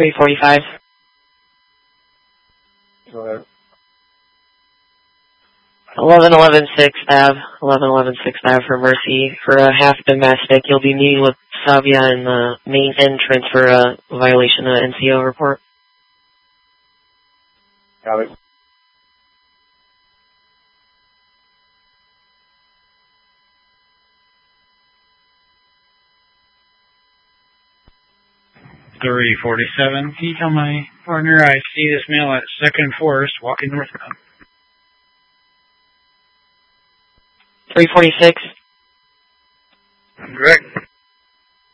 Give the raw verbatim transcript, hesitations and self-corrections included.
three forty-five. Go ahead. eleven eleven sixth Ave, eleven eleven sixth Ave for Mercy. For a half domestic, you'll be meeting with Savia in the main entrance for a violation of N C O report. Got it. three forty-seven. Can you tell my partner I see this male at second Forest walking northbound? three forty-six. Correct.